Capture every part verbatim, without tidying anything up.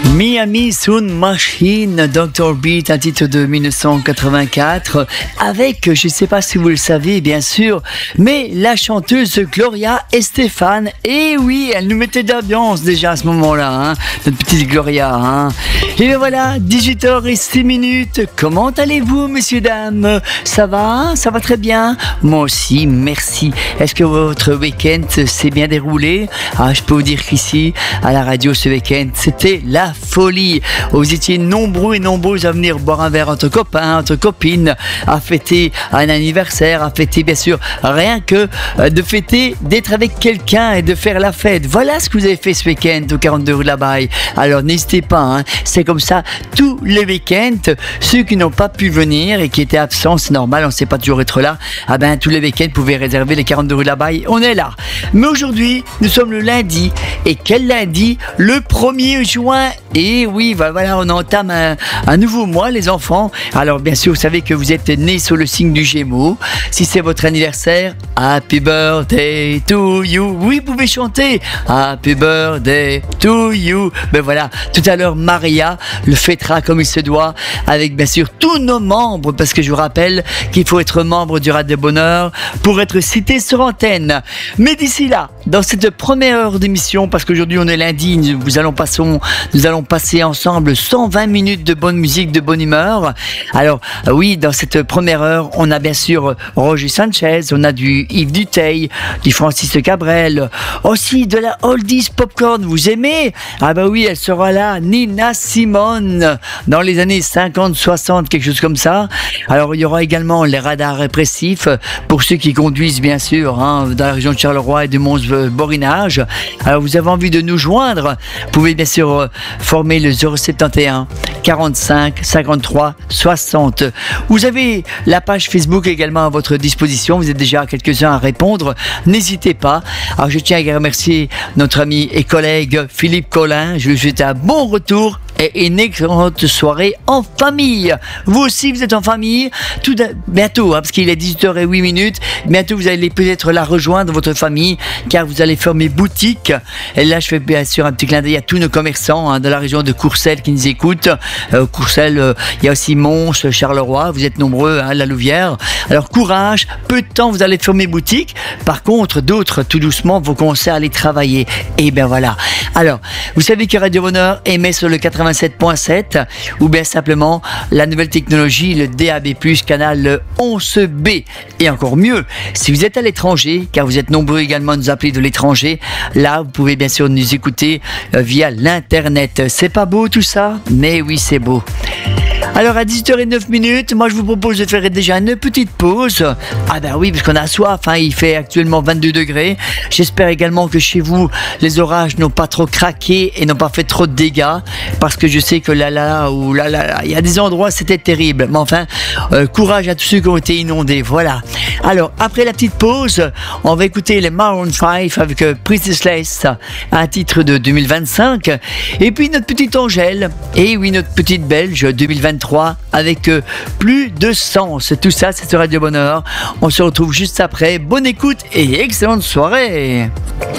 Miami Sound Machine, docteur Beat, un titre de dix-neuf cent quatre-vingt-quatre, avec, je ne sais pas si vous le savez bien sûr, mais la chanteuse Gloria Estefan. Et oui, elle nous mettait d'ambiance déjà à ce moment-là, hein, notre petite Gloria. Hein. Et bien voilà, dix-huit heures six minutes. Comment allez-vous, messieurs, dames? Ça va? Ça va très bien? Moi aussi, merci. Est-ce que votre week-end s'est bien déroulé? Ah, je peux vous dire qu'ici, à la radio ce week-end, c'était la folie. Vous étiez nombreux et nombreuses à venir boire un verre entre copains, entre copines, à fêter un anniversaire, à fêter bien sûr rien que de fêter, d'être avec quelqu'un et de faire la fête. Voilà ce que vous avez fait ce week-end au quarante-deux rue de la Baille. Alors n'hésitez pas, hein, c'est comme ça tous les week-ends. Ceux qui n'ont pas pu venir et qui étaient absents, c'est normal, on ne sait pas toujours être là. Ah ben tous les week-ends, vous pouvez réserver les quarante-deux rue de la Baille. On est là. Mais aujourd'hui, nous sommes le lundi. Et quel lundi? Le premier juin. Et oui, voilà, on entame un, un nouveau mois, les enfants. Alors, bien sûr, vous savez que vous êtes nés sous le signe du Gémeaux. Si c'est votre anniversaire, Happy Birthday to you. Oui, vous pouvez chanter Happy Birthday to you. Ben voilà, tout à l'heure, Maria le fêtera comme il se doit, avec bien sûr tous nos membres, parce que je vous rappelle qu'il faut être membre du Radio Bonheur pour être cité sur antenne. Mais d'ici là, dans cette première heure d'émission, parce qu'aujourd'hui on est lundi, nous allons, passons, nous allons passer ensemble cent vingt minutes de bonne musique, de bonne humeur. Alors oui, dans cette première heure, on a bien sûr Roger Sanchez, on a du Yves Duteil, du Francis Cabrel, aussi de la Oldies Popcorn. Vous aimez? Ah bah oui, elle sera là, Nina Simone, dans les années cinquante, soixante, quelque chose comme ça. Alors il y aura également les radars répressifs, pour ceux qui conduisent bien sûr, hein, dans la région de Charleroi et de Mons-Borinage. Alors vous avez envie de nous joindre, vous pouvez bien sûr former le zéro sept un quarante-cinq cinquante-trois soixante. Vous avez la page Facebook également à votre disposition, vous êtes déjà quelques-uns à répondre, n'hésitez pas. Alors je tiens à remercier notre ami et collègue Philippe Collin, je lui souhaite un bon retour et une excellente soirée en famille. Vous aussi, vous êtes en famille, tout à... bientôt, hein, parce qu'il est dix-huit heures huit minutes, bientôt vous allez peut-être la rejoindre, votre famille, car vous allez fermer boutique. Et là, je fais bien sûr un petit clin d'œil à tous nos commerçants, hein, de la région de Courcelles qui nous écoutent. Euh, Courcelles, euh, il y a aussi Mons, Charleroi, vous êtes nombreux, hein, la Louvière. Alors courage, peu de temps, vous allez fermer boutique. Par contre, d'autres, tout doucement, vont commencer à aller travailler. Et bien voilà. Alors, vous savez que Radio Bonheur émet sur le quatre-vingt-sept point sept ou bien simplement la nouvelle technologie, le D A B plus, canal onze B. Et encore mieux, si vous êtes à l'étranger, car vous êtes nombreux également à nous appeler de l'étranger, là vous pouvez bien sûr nous écouter euh, via l'internet. C'est pas beau tout ça? Mais oui, c'est beau. Alors à dix-huit heures neuf minutes, moi je vous propose de faire déjà une petite pause. Ah ben oui, parce qu'on a soif, hein, il fait actuellement vingt-deux degrés. J'espère également que chez vous, les orages n'ont pas trop craqué et n'ont pas fait trop de dégâts, parce que je sais que là là, ou là là, il y a des endroits c'était terrible. Mais enfin, euh, courage à tous ceux qui ont été inondés, voilà. Alors après la petite pause, on va écouter les Maroon cinq avec euh, Princess, un titre de deux mille vingt-cinq. Et puis notre petite Angèle, et oui notre petite Belge deux mille vingt-trois avec euh, plus de sens. Tout ça, c'est sur Radio Bonheur. On se retrouve juste après. Bonne écoute et excellente soirée.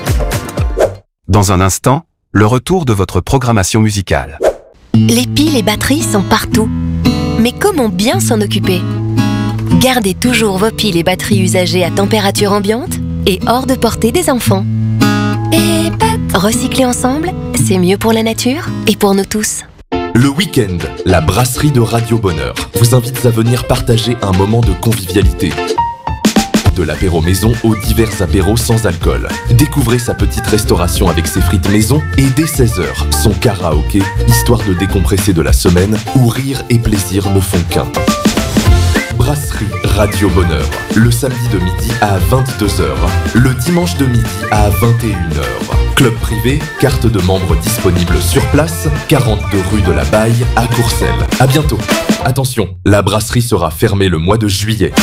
Dans un instant, le retour de votre programmation musicale. Les piles et batteries sont partout. Mais comment bien s'en occuper? Gardez toujours vos piles et batteries usagées à température ambiante et hors de portée des enfants. Et recycler ensemble, c'est mieux pour la nature et pour nous tous. Le week-end, la brasserie de Radio Bonheur vous invite à venir partager un moment de convivialité. De l'apéro maison aux divers apéros sans alcool. Découvrez sa petite restauration avec ses frites maison et dès seize heures, son karaoké, histoire de décompresser de la semaine où rire et plaisir ne font qu'un. Brasserie Radio Bonheur, le samedi de midi à vingt-deux heures, le dimanche de midi à vingt et une heures. Club privé, carte de membre disponible sur place, quarante-deux rue de la Baille à Courcelles. À bientôt. Attention, la brasserie sera fermée le mois de juillet.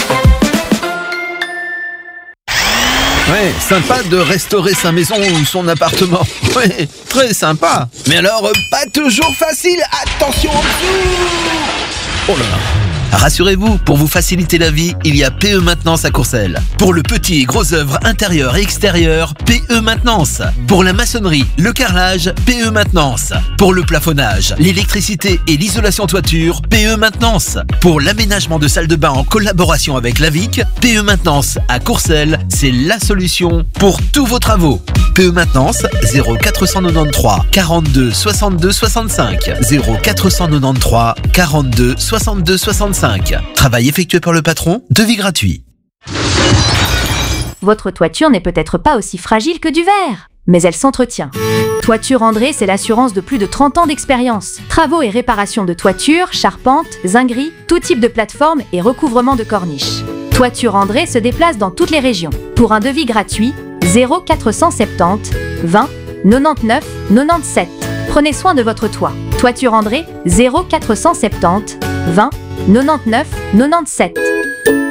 Ouais, sympa de restaurer sa maison ou son appartement. Ouais, très sympa. Mais alors, pas toujours facile. Attention en dessous. Oh là là. Rassurez-vous, pour vous faciliter la vie, il y a P E Maintenance à Courcelles. Pour le petit et gros œuvre intérieur et extérieur, P E Maintenance. Pour la maçonnerie, le carrelage, P E Maintenance. Pour le plafonnage, l'électricité et l'isolation toiture, P E Maintenance. Pour l'aménagement de salles de bain en collaboration avec la V I C, P E Maintenance à Courcelles, c'est la solution pour tous vos travaux. P E Maintenance, zéro quatre cent quatre-vingt-treize quarante-deux soixante-deux soixante-cinq. zéro quatre cent quatre-vingt-treize quarante-deux soixante-deux soixante-cinq. Travail effectué par le patron, devis gratuit. Votre toiture n'est peut-être pas aussi fragile que du verre, mais elle s'entretient. Toiture André, c'est l'assurance de plus de trente ans d'expérience. Travaux et réparations de toiture, charpentes, zingueries, tout type de plateforme et recouvrement de corniche. Toiture André se déplace dans toutes les régions. Pour un devis gratuit, zéro quatre cent soixante-dix vingt quatre-vingt-dix-neuf quatre-vingt-dix-sept. Prenez soin de votre toit. Toiture André, zéro quatre cent soixante-dix vingt quatre-vingt-dix-neuf quatre-vingt-dix-sept.